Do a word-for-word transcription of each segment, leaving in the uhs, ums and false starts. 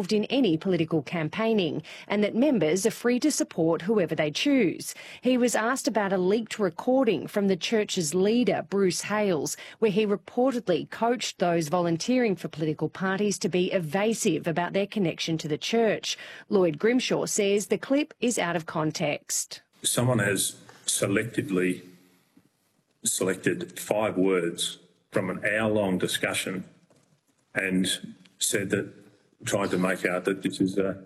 involved in any political campaigning and that members are free to support whoever they choose. He was asked about a leaked recording from the church's leader, Bruce Hales, where he reportedly coached those volunteering for political parties to be evasive about their connection to the church. Lloyd Grimshaw says the clip is out of context. Someone has selectively selected five words from an hour-long discussion and said that, tried to make out that this is a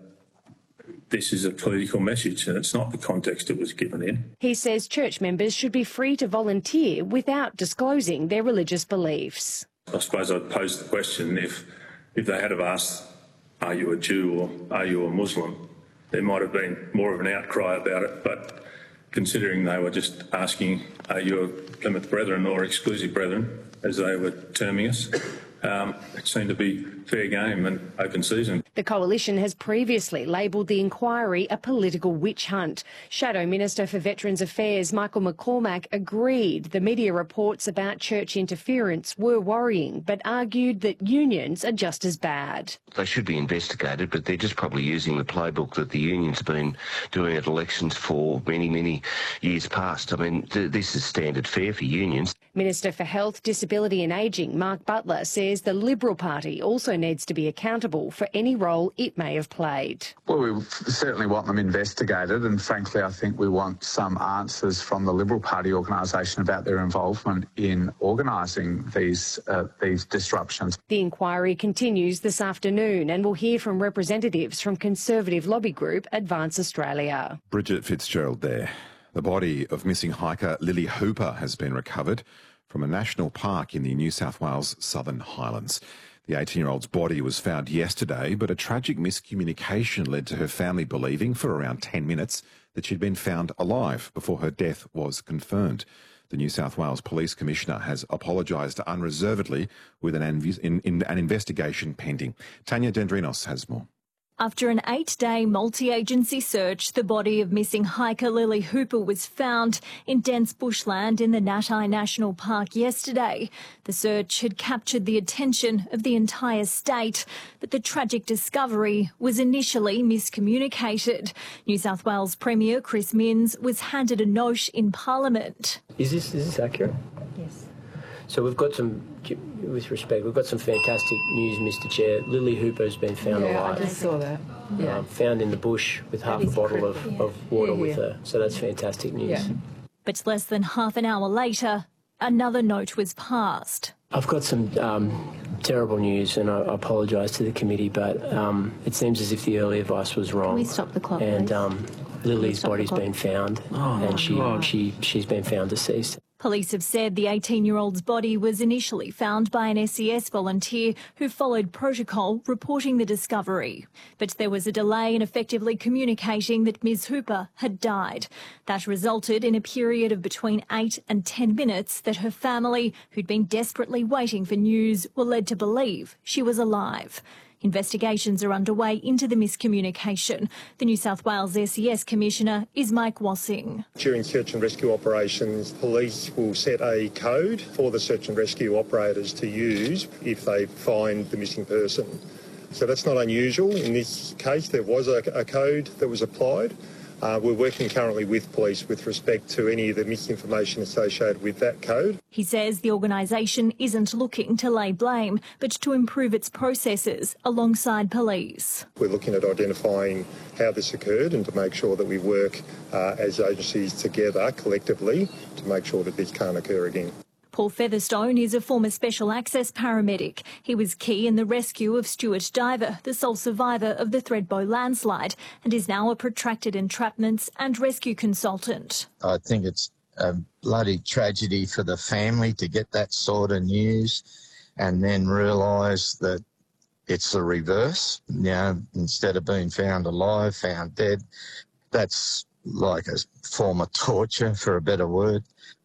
this is a political message, and it's not the context it was given in. He says church members should be free to volunteer without disclosing their religious beliefs. I suppose I'd pose the question, if if they had have asked, are you a Jew or are you a Muslim, there might have been more of an outcry about it, but considering they were just asking, are you a Plymouth Brethren or Exclusive Brethren, as they were terming us, um, it seemed to be fair game and open season. The Coalition has previously labelled the inquiry a political witch hunt. Shadow Minister for Veterans Affairs Michael McCormack agreed the media reports about church interference were worrying, but argued that unions are just as bad. They should be investigated, but they're just probably using the playbook that the unions have been doing at elections for many, many years past. I mean, th this is standard fare for unions. Minister for Health, Disability and Ageing Mark Butler says the Liberal Party also needs to be accountable for any role it may have played. Well, we certainly want them investigated, and frankly I think we want some answers from the Liberal Party organisation about their involvement in organising these, uh, these disruptions. The inquiry continues this afternoon and we'll hear from representatives from Conservative lobby group Advance Australia. Bridget Fitzgerald there. The body of missing hiker Lily Hooper has been recovered from a national park in the New South Wales Southern Highlands. The eighteen-year-old's body was found yesterday, but a tragic miscommunication led to her family believing for around ten minutes that she'd been found alive before her death was confirmed. The New South Wales Police Commissioner has apologised unreservedly with an, in, in, an investigation pending. Tanya Dendrinos has more. After an eight-day multi-agency search, the body of missing hiker Lily Hooper was found in dense bushland in the Natai National Park yesterday. The search had captured the attention of the entire state, but the tragic discovery was initially miscommunicated. New South Wales Premier Chris Minns was handed a note in Parliament. Is this, is this accurate? Yes. So we've got some, with respect, we've got some fantastic news, Mister Chair. Lily Hooper has been found yeah, alive. I just saw that. Yeah. Um, found in the bush with half a bottle of, yeah. of water yeah, yeah. with her. So that's fantastic news. Yeah. But less than half an hour later, another note was passed. I've got some um, terrible news, and I, I apologise to the committee, but um, it seems as if the early advice was wrong. Can we stop the clock, And please? um, Lily's body's been found, oh, and she, God. she, she's been found deceased. Police have said the eighteen-year-old's body was initially found by an S E S volunteer who followed protocol reporting the discovery. But there was a delay in effectively communicating that Miz Hooper had died. That resulted in a period of between eight and ten minutes that her family, who'd been desperately waiting for news, were led to believe she was alive. Investigations are underway into the miscommunication. The New South Wales S E S Commissioner is Mike Wassing. During search and rescue operations, police will set a code for the search and rescue operators to use if they find the missing person. So that's not unusual. In this case, there was a, a code that was applied. Uh, we're working currently with police with respect to any of the misinformation associated with that code. He says the organisation isn't looking to lay blame, but to improve its processes alongside police. We're looking at identifying how this occurred and to make sure that we work uh, as agencies together collectively to make sure that this can't occur again. Paul Featherstone is a former Special Access paramedic. He was key in the rescue of Stuart Diver, the sole survivor of the Thredbo landslide, and is now a protracted entrapments and rescue consultant. I think it's a bloody tragedy for the family to get that sort of news and then realise that it's the reverse. You know, instead of being found alive, found dead. That's like a form of torture, for a better word.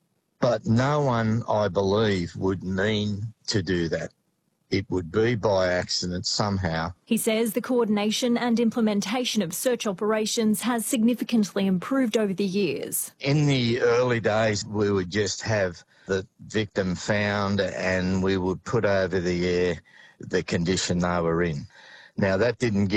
But no one, I believe, would mean to do that. It would be by accident somehow. He says the coordination and implementation of search operations has significantly improved over the years. In the early days, we would just have the victim found and we would put over the air the condition they were in. Now, that didn't give